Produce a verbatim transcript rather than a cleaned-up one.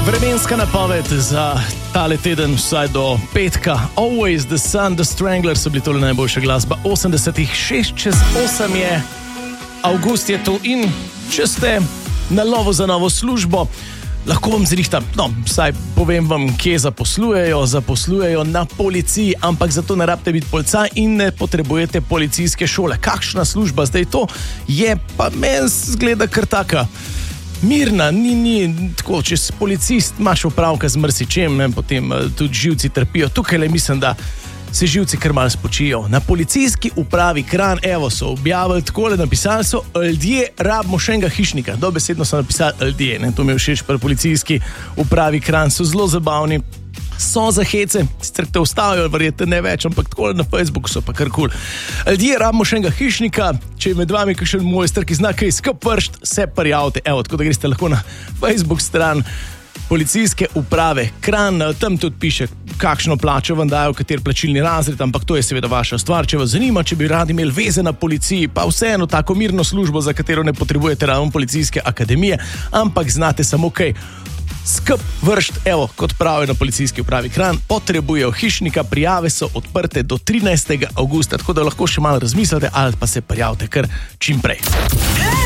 Vremenska napoved za tale teden, vsaj do petka. Always the Sun, The Stranglers so bili tole najboljša glasba osemdesetih, šest čez osem je, avgust je to in če ste na lovo za novo službo, lahko vam zrihtam, no, vsaj povem vam, kje zaposlujejo, zaposlujejo na policiji, ampak zato ne rabite biti policaj in ne potrebujete policijske šole. Kakšna služba zdaj to je, pa meni zgleda kar taka mirna, ni, ni tako, če si policist, imaš opravka z mrsičem, potem tudi živci trpijo. Tukaj le mislim, da se živci kar malo spočijo. Na policijski upravi Kranj, evo, so objavili takole, napisali so, ljudje rabimo še enega hišnika. Dobesedno so napisali ljudje, ne, to mi je všeč pri policijski upravi Kranj, so zelo zabavni. So za hece, sicer te ustavijo, verjete ne več, ampak takole na Facebooku so pa kar kul. Ljudje rabimo še enega hišnika, če je med vami kakšen mojster, ki zna kaj skup vršt, se prijavite, evo, tako da greste lahko na Facebook stran policijske uprave Kranj, tam tudi piše, kakšno plačo vam dajo, kater plačilni razred, ampak to je seveda vaša stvar. Če vas zanima, če bi radi imeli veze na policiji, pa vseeno tako mirno službo, za katero ne potrebujete ravno policijske akademije, ampak znate samo kaj skup vršt, evo, kot pravijo na policijski upravi Kranj, potrebujejo hišnika, prijave so odprte do trinajstega avgusta, tako da lahko še malo razmislite ali pa se prijavite kar čim prej.